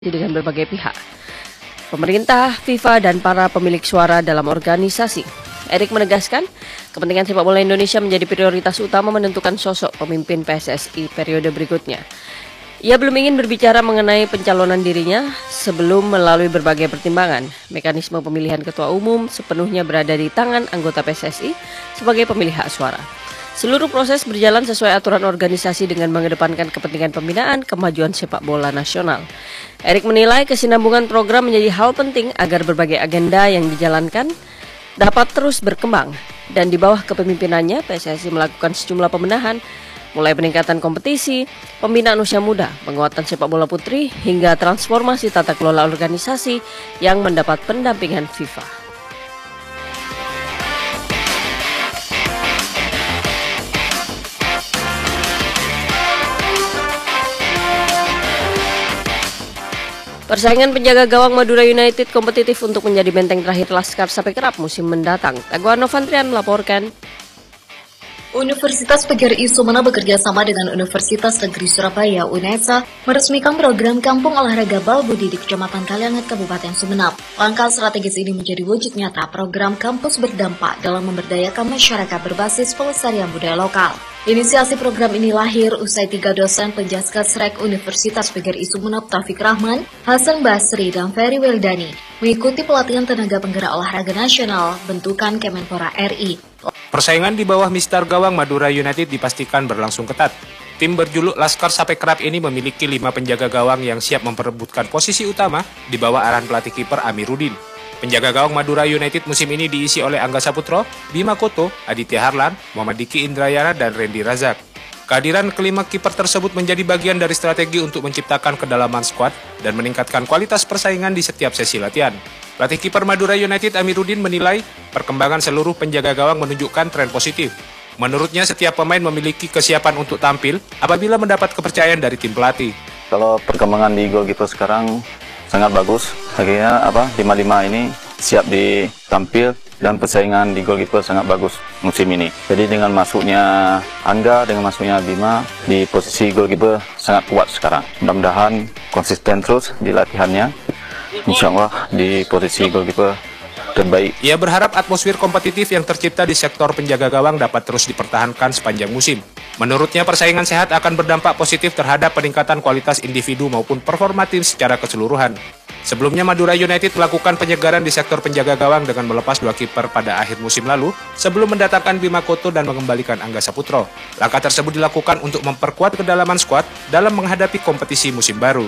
dengan berbagai pihak, pemerintah, FIFA, dan para pemilik suara dalam organisasi. Erik menegaskan, kepentingan sepak bola Indonesia menjadi prioritas utama menentukan sosok pemimpin PSSI periode berikutnya. Ia belum ingin berbicara mengenai pencalonan dirinya sebelum melalui berbagai pertimbangan. Mekanisme pemilihan ketua umum sepenuhnya berada di tangan anggota PSSI sebagai pemilik hak suara. Seluruh proses berjalan sesuai aturan organisasi dengan mengedepankan kepentingan pembinaan kemajuan sepak bola nasional. Erik menilai kesinambungan program menjadi hal penting agar berbagai agenda yang dijalankan dapat terus berkembang. Dan di bawah kepemimpinannya, PSSI melakukan sejumlah pembenahan, mulai peningkatan kompetisi, pembinaan usia muda, penguatan sepak bola putri, hingga transformasi tata kelola organisasi yang mendapat pendampingan FIFA. Persaingan penjaga gawang Madura United kompetitif untuk menjadi benteng terakhir Laskar sampai kerap musim mendatang. Teguh Novantrian melaporkan. Universitas PGRI Sumeneb bekerja sama dengan Universitas Negeri Surabaya (UNESA) meresmikan program Kampung Olahraga Bal Budi di Kecamatan Kalianget, Kabupaten Sumeneb. Langkah strategis ini menjadi wujud nyata program kampus berdampak dalam memberdayakan masyarakat berbasis pelestarian budaya lokal. Inisiasi program ini lahir usai 3 dosen Penjaskesrek Universitas PGRI Sumeneb Taufik Rahman, Hasan Basri, dan Ferry Weldani mengikuti pelatihan tenaga penggerak olahraga nasional bentukan Kemenpora RI. Persaingan di bawah Mister Gawang Madura United dipastikan berlangsung ketat. Tim berjuluk Laskar Sape Kerap ini memiliki 5 penjaga gawang yang siap memperebutkan posisi utama di bawah arahan pelatih kiper Amiruddin. Penjaga gawang Madura United musim ini diisi oleh Angga Saputro, Bima Koto, Aditya Harlan, Muhammad Diki Indrayana, dan Randy Razak. Kehadiran kelima kiper tersebut menjadi bagian dari strategi untuk menciptakan kedalaman skuad dan meningkatkan kualitas persaingan di setiap sesi latihan. Pelatih kiper Madura United Amiruddin menilai perkembangan seluruh penjaga gawang menunjukkan tren positif. Menurutnya setiap pemain memiliki kesiapan untuk tampil apabila mendapat kepercayaan dari tim pelatih. Kalau perkembangan di goalkeeper sekarang sangat bagus. Akhirnya 5-5 ini siap ditampil dan persaingan di goalkeeper sangat bagus musim ini. Jadi dengan masuknya Angga, dengan masuknya Bima di posisi goalkeeper sangat kuat sekarang. Mudah-mudahan konsisten terus di latihannya. Insya Allah di posisi goalkeeper terbaik. Ia berharap atmosfer kompetitif yang tercipta di sektor penjaga gawang dapat terus dipertahankan sepanjang musim. Menurutnya persaingan sehat akan berdampak positif terhadap peningkatan kualitas individu maupun performa tim secara keseluruhan. Sebelumnya Madura United melakukan penyegaran di sektor penjaga gawang dengan melepas 2 kiper pada akhir musim lalu sebelum mendatangkan Bima Koto dan mengembalikan Angga Saputro. Langkah tersebut dilakukan untuk memperkuat kedalaman skuad dalam menghadapi kompetisi musim baru.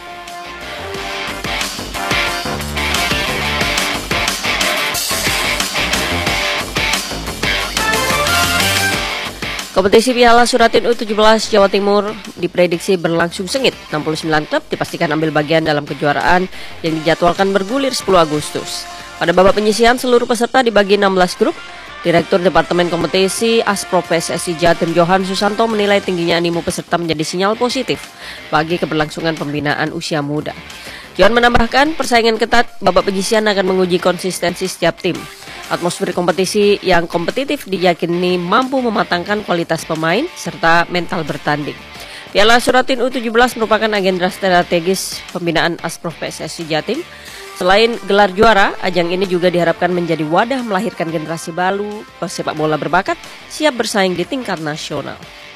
Kompetisi Piala Suratin U17 Jawa Timur diprediksi berlangsung sengit. 69 klub dipastikan ambil bagian dalam kejuaraan yang dijadwalkan bergulir 10 Agustus. Pada babak penyisihan, seluruh peserta dibagi 16 grup. Direktur Departemen Kompetisi Asprov PSSI Jatim Johan Susanto menilai tingginya animo peserta menjadi sinyal positif bagi keberlangsungan pembinaan usia muda. Johan menambahkan, persaingan ketat babak penyisihan akan menguji konsistensi setiap tim. Atmosfer kompetisi yang kompetitif diyakini mampu mematangkan kualitas pemain serta mental bertanding. Piala Suratin U17 merupakan agenda strategis pembinaan Asprov PSSI Jatim. Selain gelar juara, ajang ini juga diharapkan menjadi wadah melahirkan generasi baru pesepak bola berbakat siap bersaing di tingkat nasional.